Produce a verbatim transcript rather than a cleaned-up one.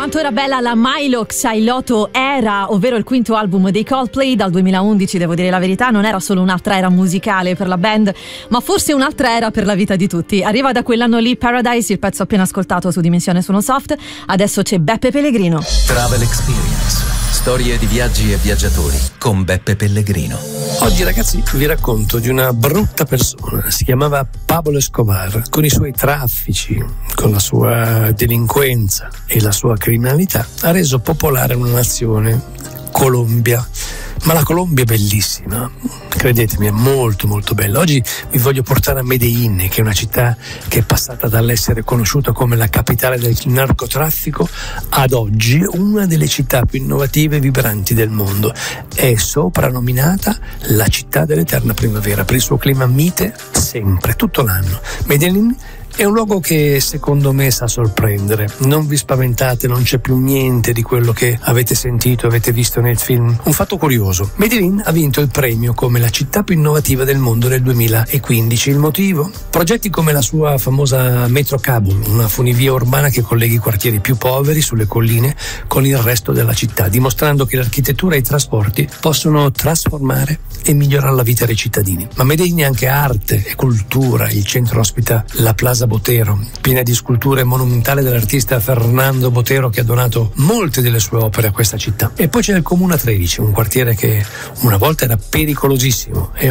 Quanto era bella la Milo Xyloto Era, ovvero il quinto album dei Coldplay dal duemilaundici. Devo dire la verità, non era solo un'altra era musicale per la band, ma forse un'altra era per la vita di tutti. Arriva da quell'anno lì Paradise, il pezzo appena ascoltato su Dimensione Suono Soft. Adesso c'è Beppe Pellegrino. Travel Experience, storie di viaggi e viaggiatori con Beppe Pellegrino. Oggi ragazzi vi racconto di una brutta persona, si chiamava Pablo Escobar. Con i suoi traffici, con la sua delinquenza e la sua criminalità ha reso popolare una nazione, Colombia. Ma la Colombia è bellissima, credetemi, è molto molto bella. Oggi vi voglio portare a Medellín, che è una città che è passata dall'essere conosciuta come la capitale del narcotraffico ad oggi una delle città più innovative e vibranti del mondo. È soprannominata la città dell'eterna primavera per il suo clima mite sempre, tutto l'anno. Medellín è un luogo che secondo me sa sorprendere. Non vi spaventate, non c'è più niente di quello che avete sentito, avete visto nel film. Un fatto curioso: Medellín ha vinto il premio come la città più innovativa del mondo nel duemilaquindici. Il motivo? Progetti come la sua famosa Metro Cable, una funivia urbana che colleghi i quartieri più poveri sulle colline con il resto della città, dimostrando che l'architettura e i trasporti possono trasformare e migliorare la vita dei cittadini. Ma Medellín è anche arte e cultura. Il centro ospita la Plaza Botero, piena di sculture monumentali dell'artista Fernando Botero, che ha donato molte delle sue opere a questa città. E poi c'è il Comuna tredici, un quartiere che una volta era pericolosissimo e